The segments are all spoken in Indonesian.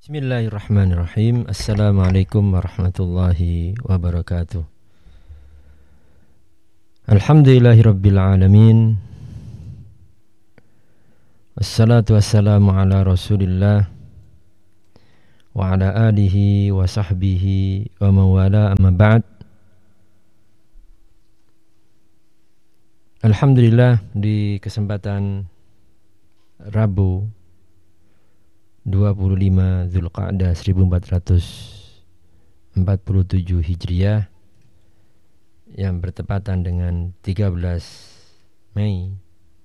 Bismillahirrahmanirrahim. Assalamualaikum warahmatullahi wabarakatuh. Alhamdulillahirabbil alamin. Wassalatu wassalamu ala Rasulillah wa ala alihi wa sahbihi wa mawala, amma ba'd. Alhamdulillah, di kesempatan Rabu 25 Zulqa'dah 1447 Hijriah yang bertepatan dengan 13 Mei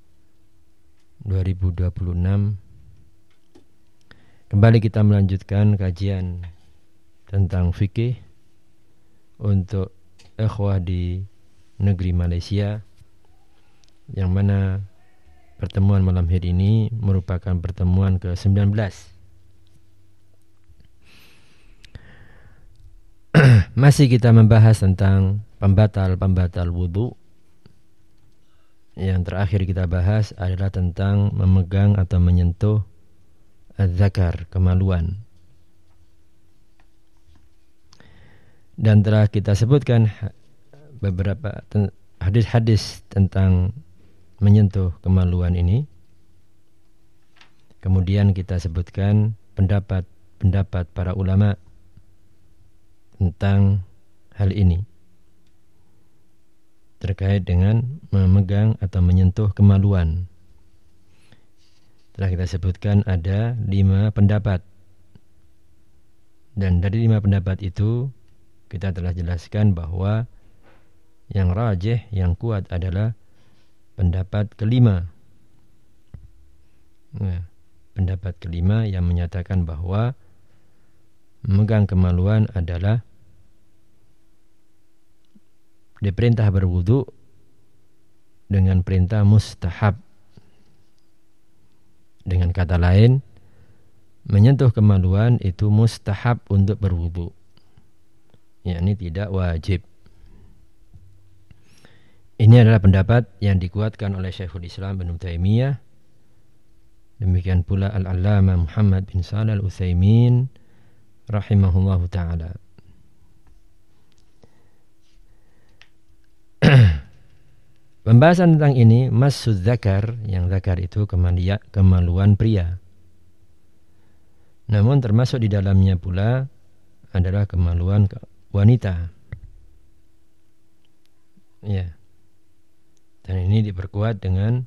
2026, kembali kita melanjutkan kajian tentang fikih untuk ikhwah di negeri Malaysia, yang mana pertemuan malam hari ini merupakan pertemuan ke-19. Masih kita membahas tentang pembatal-pembatal wudu. Yang terakhir kita bahas adalah tentang memegang atau menyentuh az-zakar, kemaluan. Dan telah kita sebutkan beberapa hadis-hadis tentang menyentuh kemaluan ini. Kemudian kita sebutkan pendapat para ulama tentang hal ini terkait dengan memegang atau menyentuh kemaluan. Telah kita sebutkan ada 5 pendapat, dan dari 5 pendapat itu kita telah jelaskan bahwa yang rajih, yang kuat adalah pendapat kelima. Pendapat kelima yang menyatakan bahwa memegang kemaluan adalah diperintah berwudu dengan perintah mustahab. Dengan kata lain, menyentuh kemaluan itu mustahab untuk berwudu, yakni tidak wajib. Ini adalah pendapat yang dikuatkan oleh Syekhul Islam Ibnu Taimiyah. Demikian pula Al-Allamah Muhammad bin Shalih Al-Utsaimin rahimahullahu ta'ala. Pembahasan tentang ini, massuz zakar, yang zakar itu kemaluan pria. Namun termasuk di dalamnya pula adalah kemaluan wanita. Ya. Dan ini diperkuat dengan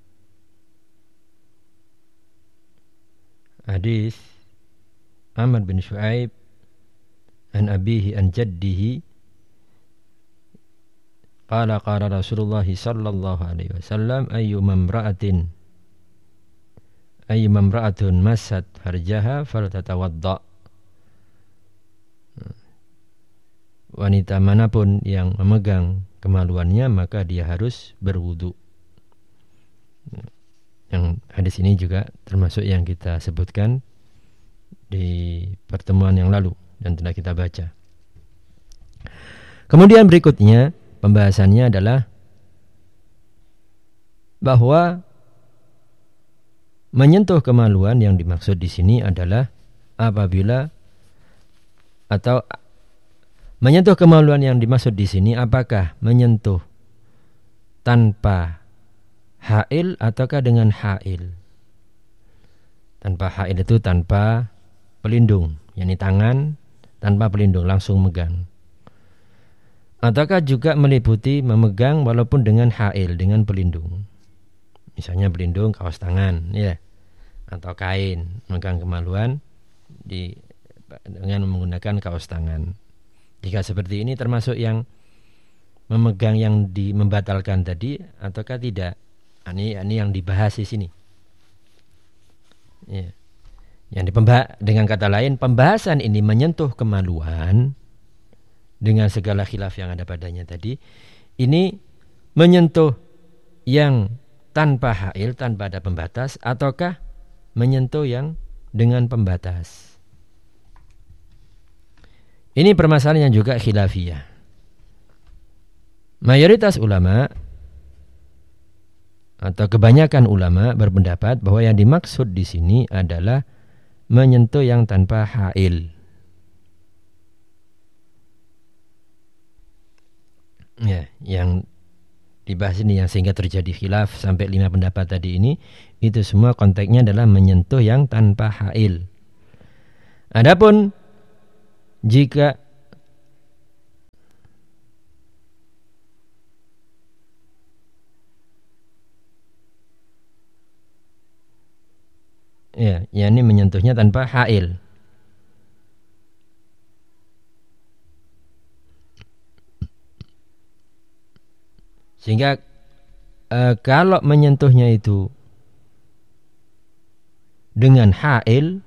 hadis Amr bin Shu'aib an abihi an jaddihi qala qala Rasulullah sallallahu alaihi wasallam ayyuma imra'atun massat farjaha faltatawadda. Wanita manapun yang memegang kemaluannya maka dia harus berwudu. Yang hadis ini juga termasuk yang kita sebutkan di pertemuan yang lalu dan telah kita baca. Kemudian berikutnya pembahasannya adalah bahwa menyentuh kemaluan yang dimaksud di sini adalah apabila atau menyentuh kemaluan yang dimaksud di sini apakah menyentuh tanpa hail ataukah dengan hail? Tanpa hail itu tanpa pelindung, yakni tangan tanpa pelindung langsung megang. Ataukah juga meliputi memegang walaupun dengan hail, dengan pelindung. Misalnya pelindung kaos tangan, ya, atau kain, memegang kemaluan dengan menggunakan kaos tangan. Jika seperti ini termasuk yang memegang yang membatalkan tadi ataukah tidak? Ini yang dibahas di sini. Ya. Dengan kata lain, pembahasan ini menyentuh kemaluan dengan segala khilaf yang ada padanya tadi. Ini menyentuh yang tanpa hail, tanpa ada pembatas, ataukah menyentuh yang dengan pembatas? Ini permasalahan yang juga khilafiyah. Mayoritas ulama atau kebanyakan ulama berpendapat bahwa yang dimaksud di sini adalah menyentuh yang tanpa hail. Ya, yang dibahas ini yang sehingga terjadi khilaf sampai 5 pendapat tadi ini, itu semua konteksnya adalah menyentuh yang tanpa hail. Adapun jika ya, ini menyentuhnya tanpa hail. Sehingga kalau menyentuhnya itu dengan hail,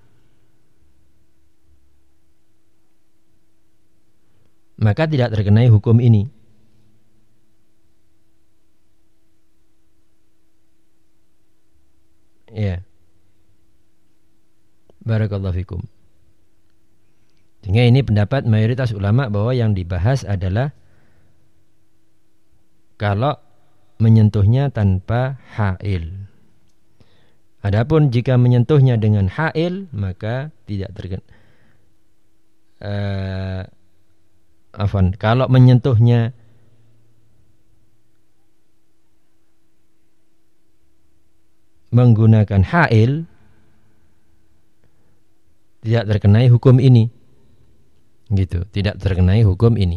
maka tidak terkenai hukum ini. Ya. Barakallahu fikum. Sehingga ini pendapat mayoritas ulama bahwa yang dibahas adalah kalau menyentuhnya tanpa hail. Adapun jika menyentuhnya dengan hail, maka tidak terkena. Kalau menyentuhnya menggunakan hail, tidak terkenai hukum ini. Gitu, tidak terkenai hukum ini.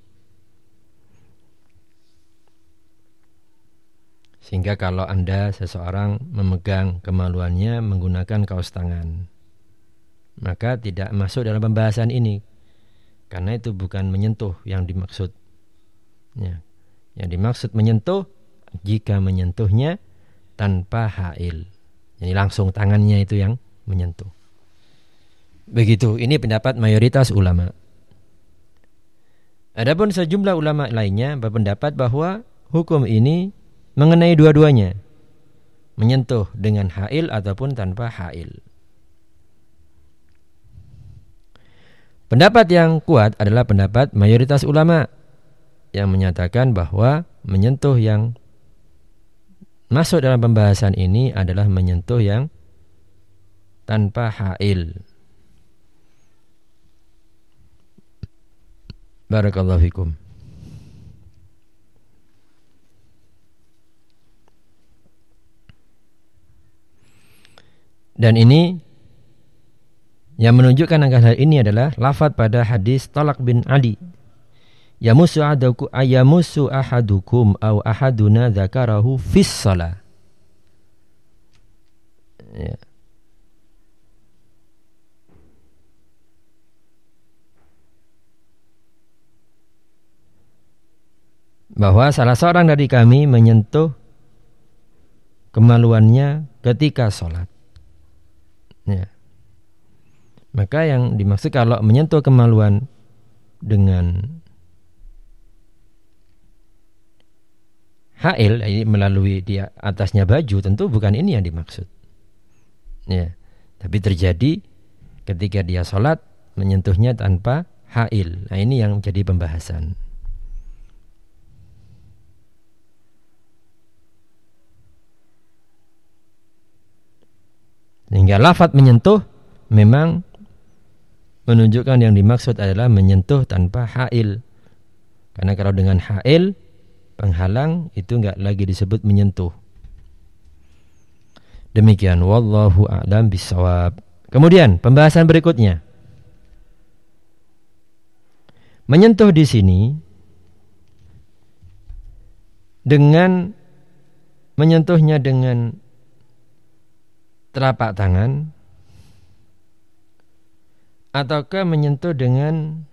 Sehingga kalau Anda seseorang memegang kemaluannya menggunakan kaos tangan, maka tidak masuk dalam pembahasan ini, karena itu bukan menyentuh yang dimaksud. Ya. Yang dimaksud menyentuh jika menyentuhnya tanpa hail, jadi langsung tangannya itu yang menyentuh. Begitu, ini pendapat mayoritas ulama. Adapun sejumlah ulama lainnya berpendapat bahwa hukum ini mengenai dua-duanya, menyentuh dengan hail ataupun tanpa hail. Pendapat yang kuat adalah pendapat mayoritas ulama yang menyatakan bahwa menyentuh yang masuk dalam pembahasan ini adalah menyentuh yang tanpa hail. Barakallahu fikum. Dan ini yang menunjukkan akan hal ini adalah lafaz pada hadis Talaq bin Ali. Yamusu ahadukum au ahaduna dzakarahu fis shalah. Ya. Bahwa salah seorang dari kami menyentuh kemaluannya ketika sholat. Ya. Maka yang dimaksud kalau menyentuh kemaluan dengan hail, ini melalui di atasnya baju, tentu bukan ini yang dimaksud. Ya. Tapi terjadi ketika dia sholat menyentuhnya tanpa hail. Nah, ini yang jadi pembahasan. Sehingga lafaz menyentuh memang menunjukkan yang dimaksud adalah menyentuh tanpa hail. Karena kalau dengan hail, penghalang, itu enggak lagi disebut menyentuh. Demikian, wallahu a'lam bishawab. Kemudian pembahasan berikutnya, menyentuh di sini dengan menyentuhnya dengan telapak tangan ataukah menyentuh dengan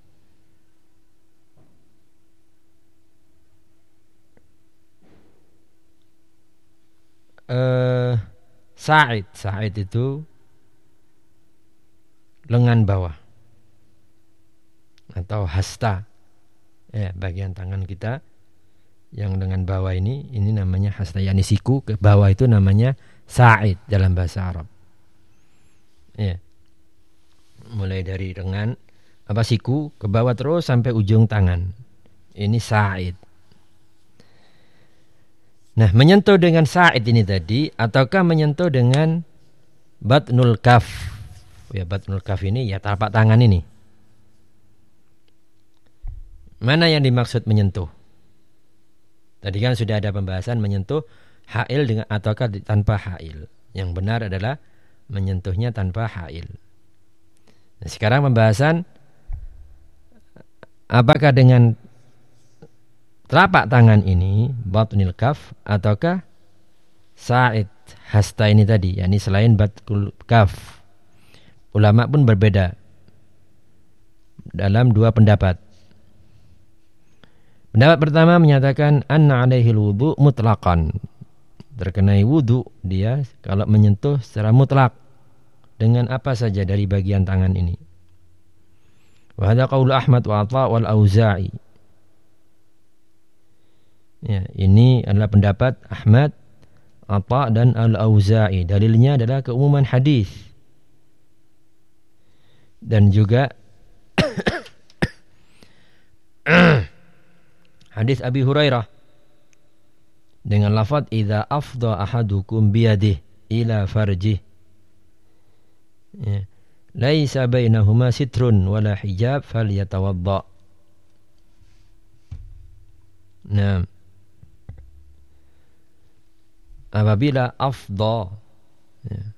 sa'id. Sa'id itu lengan bawah atau hasta, ya, bagian tangan kita yang lengan bawah ini namanya hasta, yakni siku ke bawah itu namanya sa'id dalam bahasa Arab. Ya. Mulai dari lengan siku ke bawah terus sampai ujung tangan. Ini sa'id. Nah, menyentuh dengan sa'id ini tadi ataukah menyentuh dengan batnul kaf. Ya, batnul kaf ini ya telapak tangan ini. Mana yang dimaksud menyentuh? Tadi kan sudah ada pembahasan menyentuh hail dengan ataukah tanpa hail. Yang benar adalah menyentuhnya tanpa hail. Nah, sekarang pembahasan apakah dengan telapak tangan ini batnul kaf ataukah sa'id hasta ini tadi, yakni selain batnul kaf. Ulama pun berbeda dalam dua pendapat. Pendapat pertama menyatakan anna alaihil wudu mutlaqan. Terkenai wudu dia kalau menyentuh secara mutlak dengan apa saja dari bagian tangan ini. Wa hadza qaulu Ahmad wa Atha wal Auza'i. Ya, ini adalah pendapat Ahmad, Atha dan Al-Auza'i. Dalilnya adalah keumuman hadis. Dan juga hadis Abi Hurairah dengan lafaz idza afdha ahadukum biyadihi ila farjih, ya, laisa bainahuma sitrun wala hijab falyatawadda. Nah, apabila afdha, ya,